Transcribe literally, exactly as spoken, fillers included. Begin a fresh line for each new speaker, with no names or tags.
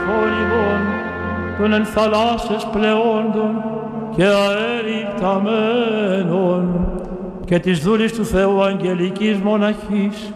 θόρυβων των εν θαλάσσες πλεόντων και αέρι πταμένων και της δούλης του Θεού αγγελικής μοναχής